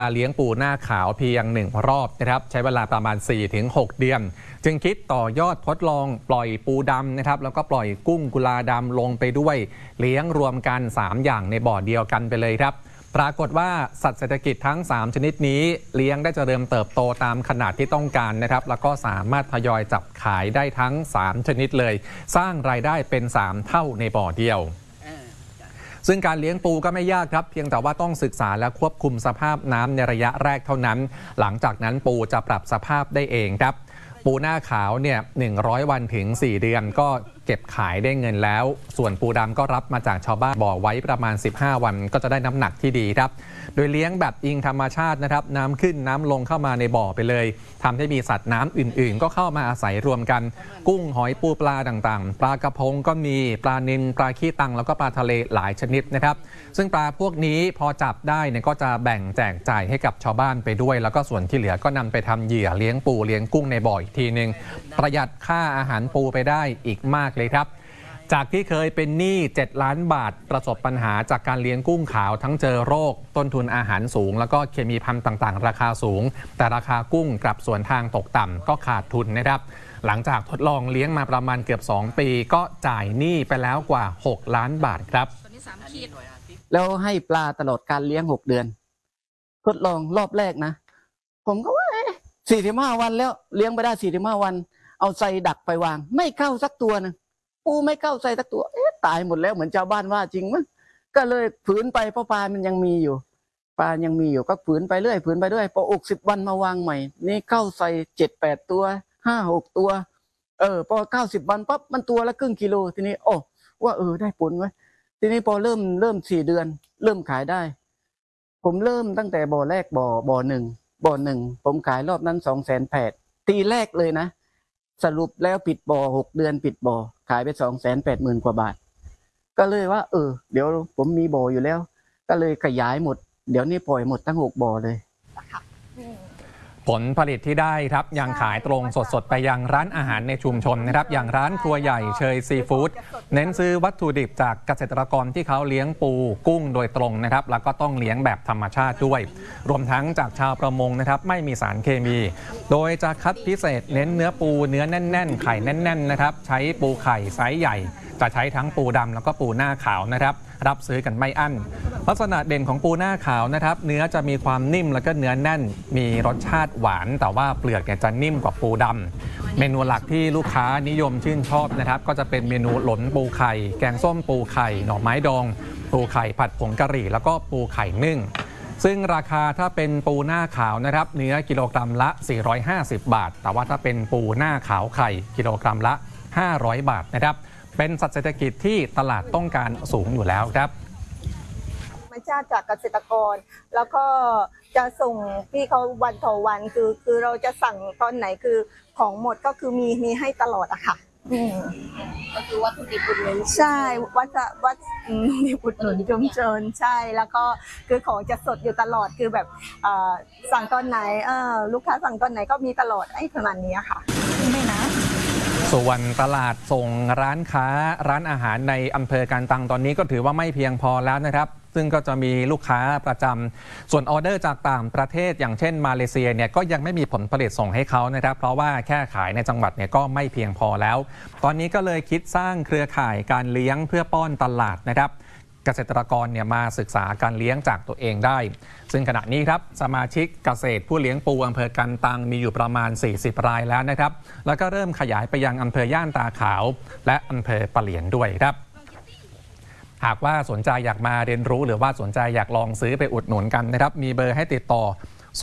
เลี้ยงปูหน้าขาวเพียง1 รอบนะครับใช้เวลาประมาณ 4-6 เดือนจึงคิดต่อยอดทดลองปล่อยปูดำนะครับแล้วก็ปล่อยกุ้งกุลาดำลงไปด้วยเลี้ยงรวมกัน3อย่างในบ่อเดียวกันไปเลยครับปรากฏว่าสัตว์เศรษฐกิจทั้ง3ชนิดนี้เลี้ยงได้เจริญเติบโตตามขนาดที่ต้องการนะครับแล้วก็สามารถทยอยจับขายได้ทั้ง3ชนิดเลยสร้างรายได้เป็น3เท่าในบ่อเดียวซึ่งการเลี้ยงปูก็ไม่ยากครับเพียงแต่ว่าต้องศึกษาและควบคุมสภาพน้ำในระยะแรกเท่านั้นหลังจากนั้นปูจะปรับสภาพได้เองครับปูหน้าขาวเนี่ย100 วันถึง4 เดือนก็เก็บขายได้เงินแล้วส่วนปูดำก็รับมาจากชาวบ้านบ่อไว้ประมาณ15 วันก็จะได้น้ำหนักที่ดีครับโดยเลี้ยงแบบอิงธรรมชาตินะครับน้ำขึ้นน้ำลงเข้ามาในบ่อไปเลยทำให้มีสัตว์น้ำอื่นๆก็เข้ามาอาศัยรวมกันกุ้งหอยปูปลาต่างๆปลากระพงก็มีปลานิลปลาขี้ตังแล้วก็ปลาทะเลหลายชนิดนะครับซึ่งปลาพวกนี้พอจับได้เนี่ยก็จะแบ่งแจกจ่ายให้กับชาวบ้านไปด้วยแล้วก็ส่วนที่เหลือก็นำไปทำเหยื่อเลี้ยงปูเลี้ยงกุ้งในบ่ออีกทีนึงประหยัดค่าอาหารปูไปได้อีกมากเลยครับจากที่เคยเป็นหนี้7 ล้านบาทประสบปัญหาจากการเลี้ยงกุ้งขาวทั้งเจอโรคต้นทุนอาหารสูงแล้วก็เคมีภัณฑ์ต่างๆราคาสูงแต่ราคากุ้งกลับสวนทางตกต่ำก็ขาดทุนนะครับหลังจากทดลองเลี้ยงมาประมาณเกือบ2 ปีก็จ่ายหนี้ไปแล้วกว่า6 ล้านบาทครับแล้วให้ปลาตลอดการเลี้ยง6 เดือนทดลองรอบแรกนะผมก็ว่า45 วันแล้วเลี้ยงไปได้45 วันเอาใส่ดักไปวางไม่เข้าสักตัวนึงปูไม่เข้าใส่สักตัวตายหมดแล้วเหมือนชาวบ้านว่าจริงมั้ยก็เลยฝืนไปเพราะปลามันยังมีอยู่ก็ฝืนไปเรื่อยพอ60 วันมาวางใหม่นี่เข้าใส่7-8 ตัว5-6 ตัวพอ90 วันปั๊บมันตัวละครึ่งกิโลทีนี้ว่าได้ผลไว้ทีนี้พอเริ่ม4 เดือนเริ่มขายได้ผมเริ่มตั้งแต่บ่อแรกบ่อหนึ่งผมขายรอบนั้น280,000ทีแรกเลยนะสรุปแล้วปิดบ่อ6 เดือนปิดบ่อขายไป280,000 กว่าบาทก็เลยว่าเดี๋ยวผมมีบ่ออยู่แล้วก็เลยขยายหมดเดี๋ยวนี้ปล่อยหมดทั้ง6 บ่อเลยผลผลิตที่ได้ครับยังขายตรงสดๆไปยังร้านอาหารในชุมชนนะครับอย่างร้านครัวใหญ่เชยซีฟู้ดเน้นซื้อวัตถุดิบจากเกษตรกรที่เขาเลี้ยงปูกุ้งโดยตรงนะครับแล้วก็ต้องเลี้ยงแบบธรรมชาติด้วยรวมทั้งจากชาวประมงนะครับไม่มีสารเคมีโดยจะคัดพิเศษเน้นเนื้อปูเนื้อแน่นๆไข่แน่นๆนะครับใช้ปูไข่ไซส์ใหญ่จะใช้ทั้งปูดำแล้วก็ปูหน้าขาวนะครับรับซื้อกันไม่อั้นลักษณะเด่นของปูหน้าขาวนะครับเนื้อจะมีความนิ่มแล้วก็เนื้อแน่นมีรสชาติหวานแต่ว่าเปลือกจะนิ่มกว่าปูดำเมนูหลักที่ลูกค้านิยมชื่นชอบนะครับก็จะเป็นเมนูหลนปูไข่แกงส้มปูไข่หน่อไม้ดองปูไข่ผัดผงกะหรี่แล้วก็ปูไข่นึ่งซึ่งราคาถ้าเป็นปูหน้าขาวนะครับเนื้อกิโลกรัมละ450 บาทแต่ว่าถ้าเป็นปูหน้าขาวไข่กิโลกรัมละ500 บาทนะครับเป็นสัตว์เศรษฐกิจที่ตลาดต้องการสูงอยู่แล้วครับธรรมชาติจากเกษตรกรแล้วก็จะส่งพี่เขาวันต่อวันคือเราจะสั่งตอนไหนคือของหมดก็คือมีให้ตลอดอะค่ะก็คือวัตถุดิบอุดหนุนใช่วัตถุดิบอุดหนุนชุมชนใช่แล้วก็คือของจะสดอยู่ตลอดคือแบบสั่งตอนไหนลูกค้าสั่งตอนไหนก็มีตลอดประมาณนี้ค่ะไม่นะส่วนตลาดส่งร้านค้าร้านอาหารในอำเภอกันตังตอนนี้ก็ถือว่าไม่เพียงพอแล้วนะครับซึ่งก็จะมีลูกค้าประจำส่วนออเดอร์จากต่างประเทศอย่างเช่นมาเลเซียเนี่ยก็ยังไม่มีผลผลิตส่งให้เขานะครับเพราะว่าแค่ขายในจังหวัดเนี่ยก็ไม่เพียงพอแล้วตอนนี้ก็เลยคิดสร้างเครือข่ายการเลี้ยงเพื่อป้อนตลาดนะครับเกษตรกรเนี่ยมาศึกษาการเลี้ยงจากตัวเองได้ซึ่งขณะนี้ครับสมาชิกเกษตรผู้เลี้ยงปูอำเภอกันตังมีอยู่ประมาณ40 รายแล้วนะครับแล้วก็เริ่มขยายไปยังอำเภอย่านตาขาวและอำเภอปะเหลียนด้วยครับหากว่าสนใจอยากมาเรียนรู้หรือว่าสนใจอยากลองซื้อไปอุดหนุนกันนะครับมีเบอร์ให้ติดต่อ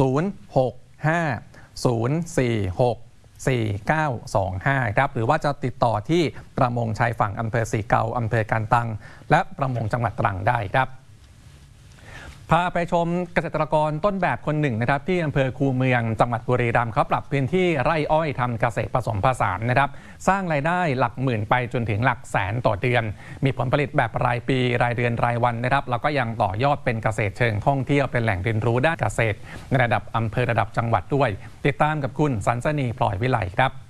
065-046-4925ครับหรือว่าจะติดต่อที่ประมงชายฝั่งอำเภอสีเกาอำเภอกันตังและประมงจังหวัดตรังได้ครับพาไปชมเกษตรกรต้นแบบคนหนึ่งนะครับที่อำเภอคูเมืองจังหวัดบุรีรัมย์เขาปรับพื้นที่ไร่อ้อยทำเกษตรผสมผสานนะครับสร้างรายได้หลักหมื่นไปจนถึงหลักแสนต่อเดือนมีผลผลิตแบบรายปีรายเดือนรายวันนะครับแล้วก็ยังต่อยอดเป็นเกษตรเชิงท่องเที่ยวเป็นแหล่งเรียนรู้ด้านเกษตรในระดับอำเภอระดับจังหวัดด้วยติดตามกับคุณสันสนีพลอยวิไลครับ